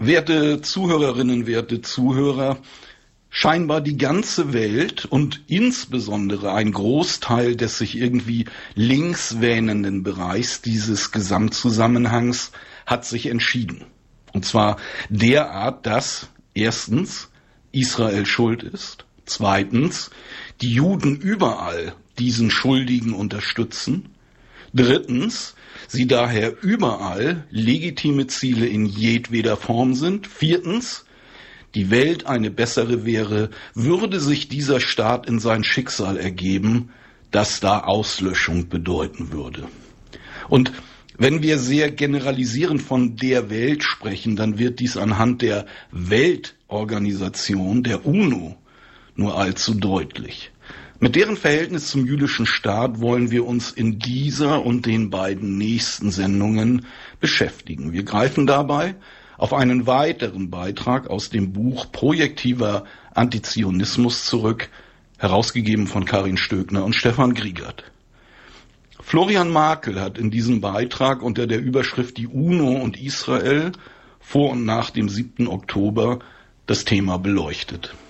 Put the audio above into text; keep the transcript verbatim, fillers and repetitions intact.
Werte Zuhörerinnen, werte Zuhörer, scheinbar die ganze Welt und insbesondere ein Großteil des sich irgendwie links wähnenden Bereichs dieses Gesamtzusammenhangs hat sich entschieden. Und zwar derart, dass erstens Israel schuld ist, zweitens die Juden überall diesen Schuldigen unterstützen, drittens sie daher überall legitime Ziele in jedweder Form sind, viertens die Welt eine bessere wäre, würde sich dieser Staat in sein Schicksal ergeben, das da Auslöschung bedeuten würde. Und wenn wir sehr generalisierend von der Welt sprechen, dann wird dies anhand der Weltorganisation, der UNO, nur allzu deutlich. Mit deren Verhältnis zum jüdischen Staat wollen wir uns in dieser und den beiden nächsten Sendungen beschäftigen. Wir greifen dabei auf einen weiteren Beitrag aus dem Buch Projektiver Antizionismus zurück, herausgegeben von Karin Stöckner und Stefan Griegert. Florian Markel hat in diesem Beitrag unter der Überschrift Die UNO und Israel vor und nach dem siebten Oktober das Thema beleuchtet.